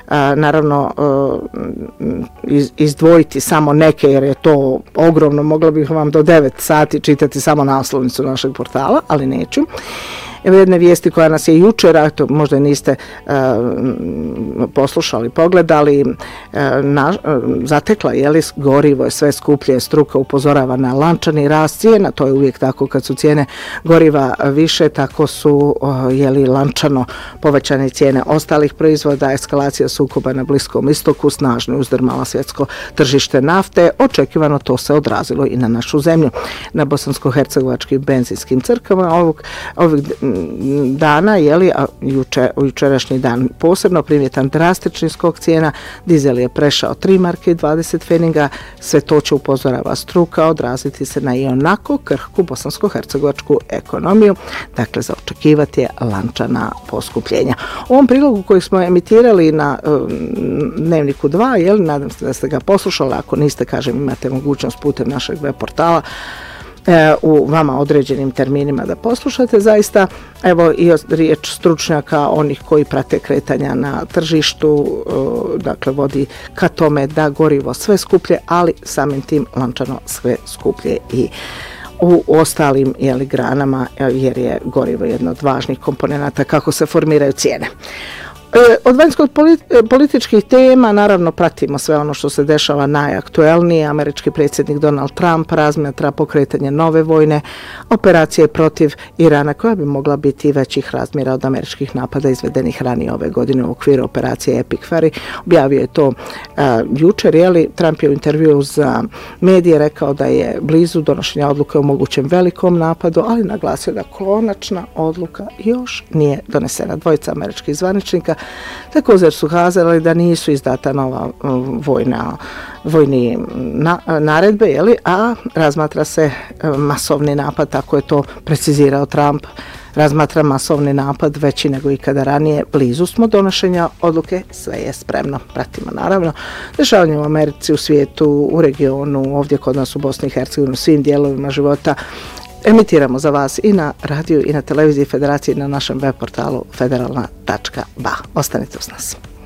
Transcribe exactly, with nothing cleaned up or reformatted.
naravno izdvojiti samo neke, jer je to ogromno, mogla bih vam do devet sati čitati samo naslovnicu našeg portala, ali neću. Evo jedne vijesti koja nas je jučer, a to možda niste uh, poslušali, pogledali, uh, na, uh, zatekla, je li, gorivo je sve skuplje, struka upozorava na lančani rast cijena, to je uvijek tako kad su cijene goriva više, tako su, uh, je li, lančano povećane cijene ostalih proizvoda, eskalacija sukoba na Bliskom istoku, snažno uzdrmala svjetsko tržište nafte, očekivano to se odrazilo i na našu zemlju. Na bosansko-hercegovačkim benzinskim crkvama ovog, ovih dana, jeli, a juče, jučerašnji dan posebno primjetan drastični skok cijena, dizel je prešao tri marke i dvadeset pfeniga, sve to će, upozorava struka, odraziti se na i onako krhku bosansko-hercegovačku ekonomiju, dakle za očekivati je lančana poskupljenja. U ovom prilogu koji smo emitirali na um, Dnevniku dva, jeli, nadam se da ste ga poslušali, ako niste, kažem, imate mogućnost putem našeg web portala u vama određenim terminima da poslušate. Zaista, evo i riječ stručnjaka, onih koji prate kretanja na tržištu, dakle vodi ka tome da gorivo sve skuplje, ali samim tim lančano sve skuplje i u ostalim, jeli, granama, jer je gorivo jedno od važnih komponenata kako se formiraju cijene. Od vanjsko-političkih tema naravno pratimo sve ono što se dešava najaktuelnije. Američki predsjednik Donald Trump razmatra pokretanje nove vojne operacije protiv Irana koja bi mogla biti većih razmjera od američkih napada izvedenih ranije ove godine u okviru operacije Epic Fury. Objavio je to uh, jučer, jeli, Trump je u intervjuu za medije rekao da je blizu donošenja odluke o mogućem velikom napadu, ali naglasio da konačna odluka još nije donesena. Dvojica američkih zvaničnika također su kazali da nisu izdata nova vojna, vojni na, naredbe, jeli, a razmatra se masovni napad, tako je to precizirao Trump. Razmatra masovni napad veći nego ikada ranije. Blizu smo donošenja odluke, sve je spremno. Pratimo naravno dešavanje u Americi, u svijetu, u regionu, ovdje kod nas u Bosni i Hercegovini, u svim dijelovima života. Emitiramo za vas i na radiju i na televiziji Federacije i na našem web portalu federalna tačka ba. Ostanite uz nas.